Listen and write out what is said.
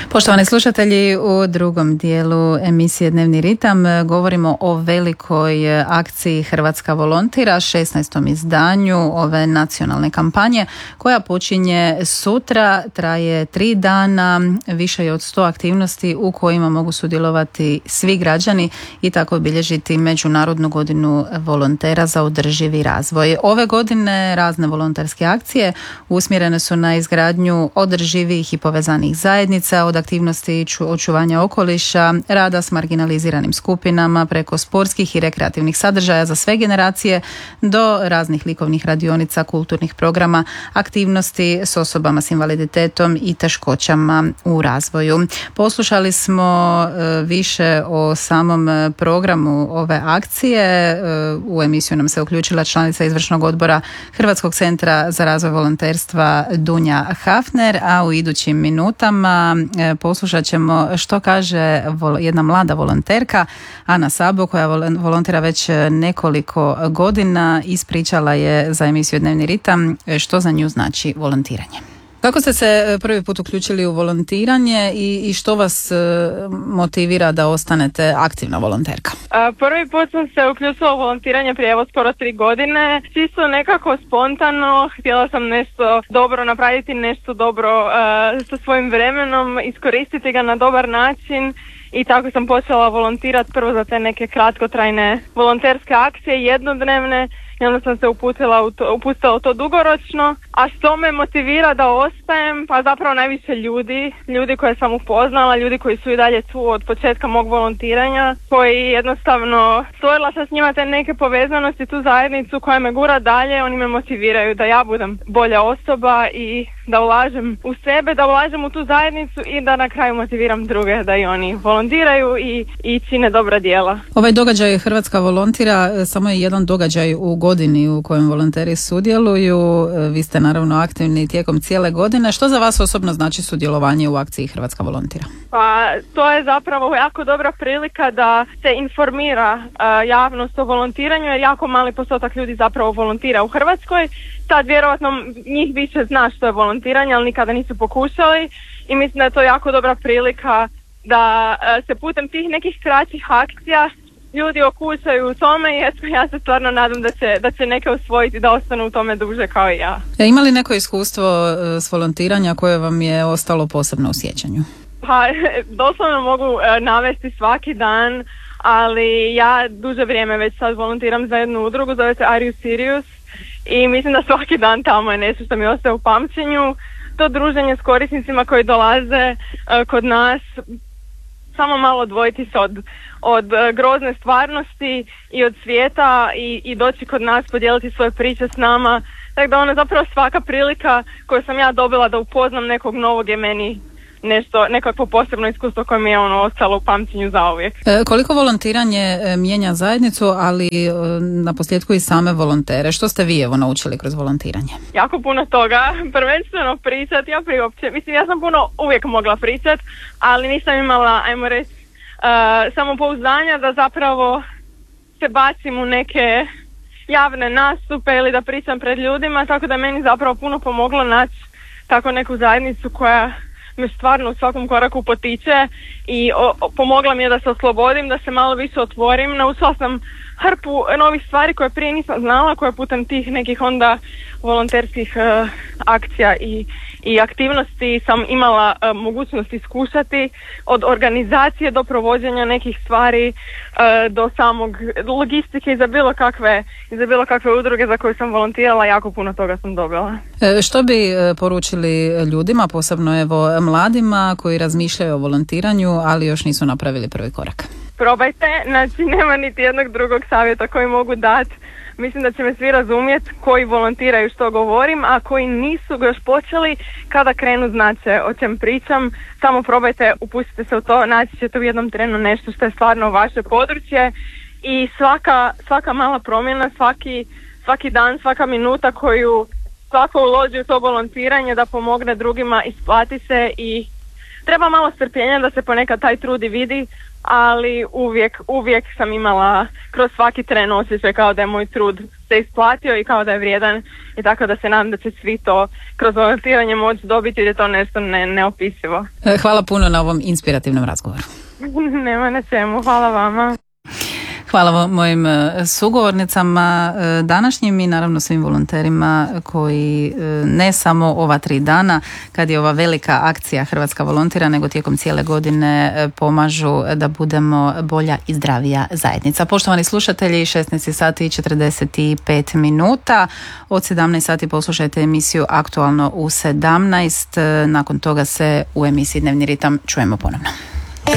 Poštovani slušatelji, u drugom dijelu emisije Dnevni ritam govorimo o velikoj akciji Hrvatska volontira, 16. izdanju ove nacionalne kampanje koja počinje sutra, traje 3 dana, više je od 100 aktivnosti u kojima mogu sudjelovati svi građani i tako obilježiti Međunarodnu godinu volontera za održivi razvoj. Ove godine razne volonterske akcije usmjerene su na izgradnju održivih i povezanih zajednica, od aktivnosti očuvanja okoliša, rada s marginaliziranim skupinama, preko sportskih i rekreativnih sadržaja za sve generacije do raznih likovnih radionica, kulturnih programa, aktivnosti s osobama s invaliditetom i teškoćama u razvoju. Poslušali smo više o samom programu ove akcije. U emisiju nam se uključila članica izvršnog odbora Hrvatskog centra za razvoj volonterstva Dunja Hafner, a u idućim minutama poslušat ćemo što kaže jedna mlada volonterka, Ana Sabo, koja volontira već nekoliko godina. Ispričala je za emisiju Dnevni ritam što za nju znači volontiranje. Kako ste se prvi put uključili u volontiranje i što vas motivira da ostanete aktivna volonterka? Prvi put sam se uključila u volontiranje prije evo skoro 3 godine. Čisto nekako spontano, htjela sam nešto dobro napraviti, nešto dobro sa svojim vremenom, iskoristiti ga na dobar način. I tako sam počela volontirati prvo za te neke kratkotrajne volonterske akcije, jednodnevne, i onda sam se upustila u to dugoročno. A što me motivira da ostajem? Pa zapravo najviše ljudi koje sam upoznala, ljudi koji su i dalje tu od početka mog volontiranja, koji jednostavno stvorila sam s njima te neke povezanosti, tu zajednicu koja me gura dalje. Oni me motiviraju da ja budem bolja osoba i da ulažem u sebe, da ulažem u tu zajednicu i da na kraju motiviram druge da i oni volontiraju i čine dobra djela. Ovaj događaj Hrvatska volontira samo je jedan događaj u godini u kojem volonteri sudjeluju. Vi ste naravno aktivni tijekom cijele godine. Što za vas osobno znači sudjelovanje u akciji Hrvatska volontira? Pa to je zapravo jako dobra prilika da se informira javnost o volontiranju, jer jako mali postotak ljudi zapravo volontira u Hrvatskoj. Sad vjerojatno njih više zna što je volontiranje, ali nikada nisu pokušali, i mislim da je to jako dobra prilika da se putem tih nekih kraćih akcija ljudi okušaju u tome, i eto, ja se stvarno nadam da će neke usvojiti, da ostanu u tome duže kao i ja. Ima li neko iskustvo s volontiranja koje vam je ostalo posebno u sjećanju? Pa doslovno mogu navesti svaki dan, ali ja duže vrijeme već sad volontiram za jednu udrugu, zove se Are You Serious, i mislim da svaki dan tamo je nešto što mi ostaje u pamćenju. To druženje s korisnicima koji dolaze kod nas, samo malo odvojiti se od grozne stvarnosti i od svijeta i doći kod nas, podijeliti svoje priče s nama. Tako da ono, zapravo svaka prilika koju sam ja dobila da upoznam nekog novog je meni nešto, nekakvo posebno iskustvo koje mi je ostalo u pamćenju zauvijek. Koliko volontiranje mijenja zajednicu, ali na posljedku i same volontere? Što ste vi naučili kroz volontiranje? Jako puno toga, prvenstveno pričati, ja sam puno uvijek mogla pričati, ali nisam imala, ajmo reći, samopouzdanja da zapravo se bacim u neke javne nastupe ili da pričam pred ljudima, tako da meni zapravo puno pomoglo naći tako neku zajednicu koja me stvarno u svakom koraku potiče i pomogla mi je da se oslobodim, da se malo više otvorim. Naučila sam hrpu novih stvari koje prije nisam znala, koje putem tih nekih onda volonterskih akcija i aktivnosti sam imala mogućnost iskušati, od organizacije do provođenja nekih stvari, do samog logistike i za bilo kakve udruge za koje sam volontirala. Jako puno toga sam dobila. Što bi poručili ljudima, posebno evo mladima koji razmišljaju o volontiranju, ali još nisu napravili prvi korak? Probajte, znači nema niti jednog drugog savjeta koji mogu dati. Mislim da će me svi razumjeti koji volontiraju što govorim, a koji nisu ga još počeli, kada krenu znaće o čem pričam. Samo probajte, upustite se u to, naći ćete u jednom trenu nešto što je stvarno vaše područje, i svaka mala promjena, svaki dan, svaka minuta koju svako uloži u to volontiranje da pomogne drugima, isplati se i treba malo strpljenja da se ponekad taj trud i vidi, ali uvijek sam imala kroz svaki tren osjećaj kao da je moj trud se isplatio i kao da je vrijedan, i tako da se nadam da će svi to kroz volontiranje moći dobiti, jer je to nešto neopisivo. Hvala puno na ovom inspirativnom razgovoru. Nema na čemu, hvala vama. Hvala mojim sugovornicama današnjim i naravno svim volonterima koji ne samo ova 3 dana kad je ova velika akcija Hrvatska volontira, nego tijekom cijele godine pomažu da budemo bolja i zdravija zajednica. Poštovani slušatelji, 16 sati i 45 minuta. Od 17 sati poslušajte emisiju Aktualno u 17. Nakon toga se u emisiji Dnevni ritam čujemo ponovno.